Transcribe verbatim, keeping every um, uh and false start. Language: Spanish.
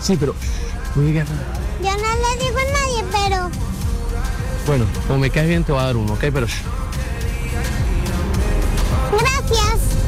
Sí, pero... Muy bien. Yo no le digo a nadie, pero... Bueno, como me caes bien te voy a dar uno, ¿ok? Pero... Gracias.